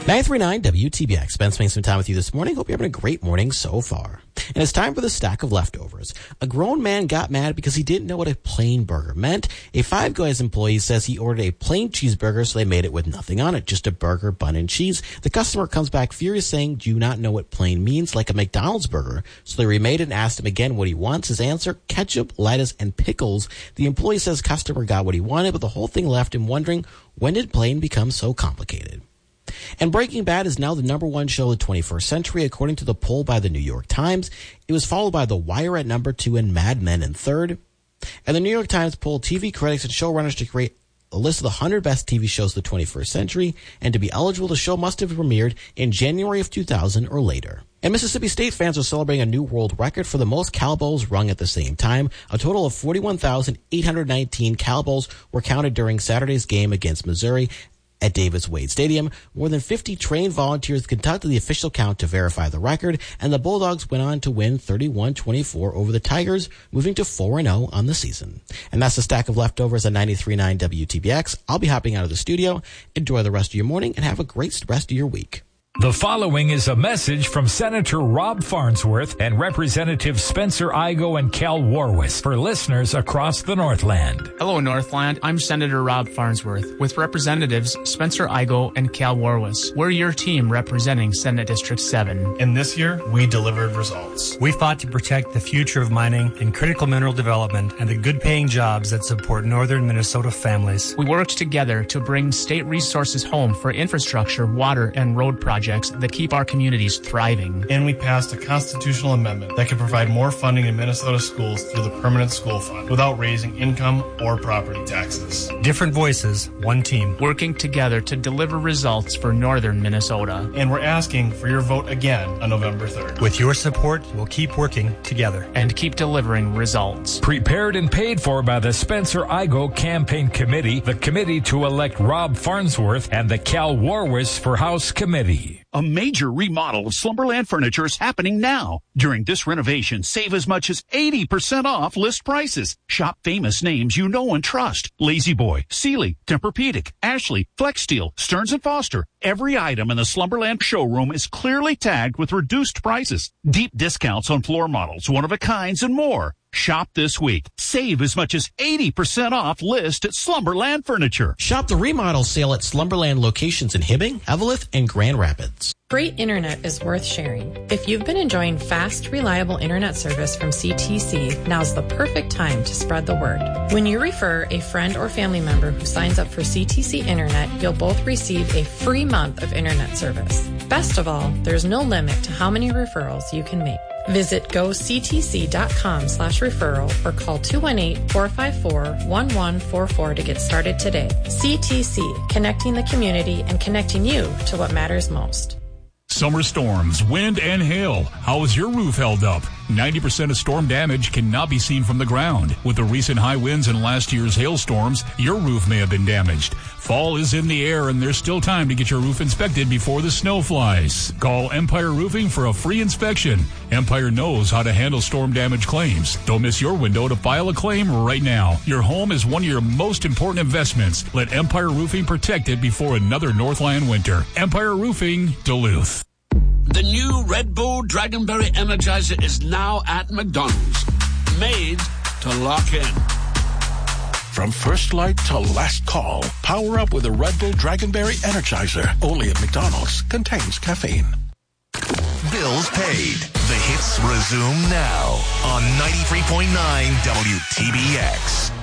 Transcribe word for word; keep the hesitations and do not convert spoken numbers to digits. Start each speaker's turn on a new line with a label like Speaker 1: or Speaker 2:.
Speaker 1: nine three nine W T B X. Ben spending some time with you this morning. Hope you're having a great morning so far. And it's time for the stack of leftovers. A grown man got mad because he didn't know what a plain burger meant. A Five Guys employee says he ordered a plain cheeseburger, so they made it with nothing on it, just a burger, bun, and cheese. The customer comes back furious saying, do you not know what plain means? Like a McDonald's burger. So they remade it and asked him again what he wants. His answer, ketchup, lettuce, and pickles. The employee says customer got what he wanted, but the whole thing left him wondering, when did plain become so complicated? And Breaking Bad is now the number one show of the twenty-first century, according to the poll by the New York Times. It was followed by The Wire at number two and Mad Men in third. And the New York Times polled T V critics and showrunners to create a list of the one hundred best T V shows of the twenty-first century, and to be eligible, the show must have premiered in January of two thousand or later. And Mississippi State fans are celebrating a new world record for the most cowbells rung at the same time. A total of forty-one thousand eight hundred nineteen cowbells were counted during Saturday's game against Missouri at Davis Wade Stadium. More than fifty trained volunteers conducted the official count to verify the record, and the Bulldogs went on to win thirty-one twenty-four over the Tigers, moving to four and oh on the season. And that's a stack of leftovers at ninety-three point nine W T B X. I'll be hopping out of the studio. Enjoy the rest of your morning and have a great rest of your week.
Speaker 2: The following is a message from Senator Rob Farnsworth and Representative Spencer Igoe and Cal Warwis for listeners across the Northland.
Speaker 3: Hello, Northland. I'm Senator Rob Farnsworth with Representatives Spencer Igoe and Cal Warwis. We're your team representing Senate District seven.
Speaker 4: And this year, we delivered results.
Speaker 5: We fought to protect the future of mining and critical mineral development and the good-paying jobs that support northern Minnesota families.
Speaker 3: We worked together to bring state resources home for infrastructure, water, and road projects that keep our communities thriving.
Speaker 4: And we passed a constitutional amendment that could provide more funding in Minnesota schools through the Permanent School Fund without raising income or property taxes.
Speaker 5: Different voices, one team.
Speaker 3: Working together to deliver results for northern Minnesota.
Speaker 4: And we're asking for your vote again on November third.
Speaker 5: With your support, we'll keep working together.
Speaker 3: And keep delivering results.
Speaker 2: Prepared and paid for by the Spencer Igoe Campaign Committee, the committee to elect Rob Farnsworth, and the Cal Warwis for House Committee.
Speaker 6: A major remodel of Slumberland Furniture is happening now. During this renovation, save as much as eighty percent off list prices. Shop famous names you know and trust. Lazy Boy, Sealy, Tempur-Pedic, Ashley, Flex Steel, Stearns and Foster. Every item in the Slumberland showroom is clearly tagged with reduced prices. Deep discounts on floor models, one-of-a-kinds, and more. Shop this week. Save as much as eighty percent off list at Slumberland Furniture.
Speaker 1: Shop the remodel sale at Slumberland locations in Hibbing, Eveleth, and Grand Rapids.
Speaker 7: Great internet is worth sharing. If you've been enjoying fast, reliable internet service from C T C, now's the perfect time to spread the word. When you refer a friend or family member who signs up for C T C Internet, you'll both receive a free month of internet service. Best of all, there's no limit to how many referrals you can make. Visit goctc.com slash referral or call two one eight, four five four, one one four four to get started today. C T C, connecting the community and connecting you to what matters most.
Speaker 8: Summer storms, wind, and hail. How is your roof held up? ninety percent of storm damage cannot be seen from the ground. With the recent high winds and last year's hailstorms, your roof may have been damaged. Fall is in the air, and there's still time to get your roof inspected before the snow flies. Call Empire Roofing for a free inspection. Empire knows how to handle storm damage claims. Don't miss your window to file a claim right now. Your home is one of your most important investments. Let Empire Roofing protect it before another Northland winter. Empire Roofing, Duluth.
Speaker 9: The new Red Bull Dragonberry Energizer is now at McDonald's. Made to lock in.
Speaker 10: From first light to last call, power up with a Red Bull Dragonberry Energizer. Only at McDonald's. Contains caffeine.
Speaker 11: Bills paid. The hits resume now on ninety-three point nine W T B X.